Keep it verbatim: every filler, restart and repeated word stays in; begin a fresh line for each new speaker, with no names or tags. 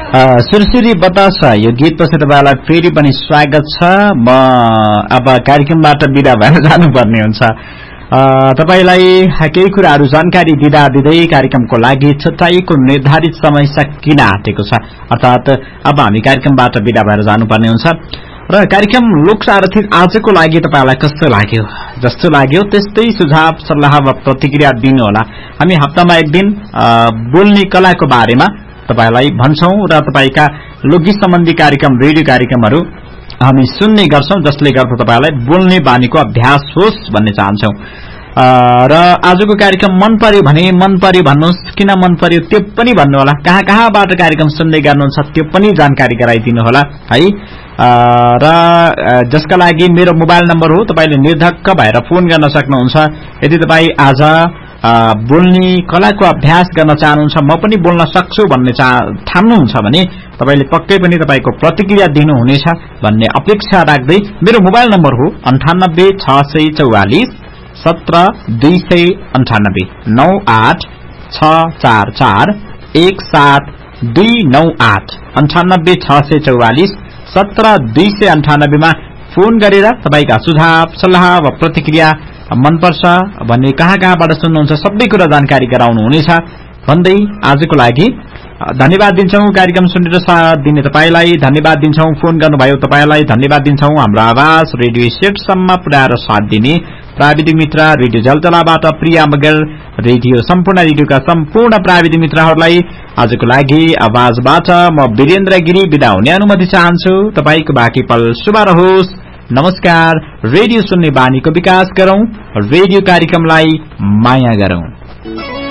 सुरसुरी बतास यो गीतपछि तपाईँलाई फेरि पनि स्वागत छ। म अब कार्यक्रमबाट बिदा भएर जानुपर्ने हुन्छ। तपाईलाई केही कुराहरू जानकारी दिँदा दिँदै कार्यक्रमको लागि छुट्याइएको निर्धारित समय सकिन आँटेको छ, अर्थात् अब हामी कार्यक्रमबाट बिदा भएर जानुपर्ने हुन्छ। र कार्यक्रम लोकसारथी आजको लागि तपाईलाई कस्तो लाग्यो? जस्तो लाग्यो त्यस्तै सुझाव सल्लाह वा प्रतिक्रिया दिनुहोला। हामी हप्तामा एक दिन बोल्ने कलाको बारेमा तपाईलाई भन्छौं र तपाईका लोकगीत सम्बन्धी कार्यक्रम रेडियो कार्यक्रमहरू हामी सुन्ने गर्छौं, जसले गर्दा तपाईलाई बोल्ने बानीको अभ्यास होस् भन्ने चाहन्छौं। र आजको कार्यक्रम मन पर्यो भने मन पर्यो भन्नुहोस्, किन मन पर्यो त्यो पनि भन्नुहोला। कहाँ कहाँबाट कार्यक्रम सुन्दै गर्नुहुन्छ त्यो पनि जानकारी गराइदिनु होला है। र जसका लागि मेरो मोबाइल नम्बर हो, तपाईले निर्धक्क भएर फोन गर्न सक्नुहुन्छ। यदि तपाई आज बोल्ने कलाको अभ्यास गर्न चाहनुहुन्छ, म पनि बोल्न सक्छु भन्ने ठान्नुहुन्छ भने तपाईले पक्कै पनि तपाईको प्रतिक्रिया दिनुहुनेछ भन्ने अपेक्षा राख्दै मेरो मोबाइल नम्बर हो अन्ठानब्बे छ सय चौवालिस सत्र दुई सय अन्ठानब्बे नौ आठ छ चार चार एक सात दुई नौ आठ अन्ठानब्बे छ सय चौवालिस सत्र दुई सय अन्ठानब्बेमा फोन गरेर तपाईका सुझाव सल्लाह वा प्रतिक्रिया मनपर्छ भन्ने कहाँ कहाँबाट सुन्नुहुन्छ सबै कुरा जानकारी गराउनु हुनेछ भन्दै आजको लागि धन्यवाद दिन्छौं। कार्यक्रम सुनेर साथ दिने तपाईलाई धन्यवाद दिन्छौं। फोन गर्नुभयो तपाईलाई धन्यवाद दिन्छौं। हाम्रो आवाज रेडियो सेटसम्म पुर्याएर साथ दिने प्राविधिक मित्र रेडियो जलतलाबाट प्रिया मगर, रेडियो सम्पूर्ण रेडियोका सम्पूर्ण प्राविधिक मित्रहरूलाई आजको लागि आवाजबाट म वीरेन्द्र गिरी बिदा हुने अनुमति चाहन्छु। तपाईको बाँकी पल शुभ रहोस्। नमस्कार। रेडियो सुन्ने बानीको विकास गरौं, रेडियो कार्यक्रमलाई माया गरौं।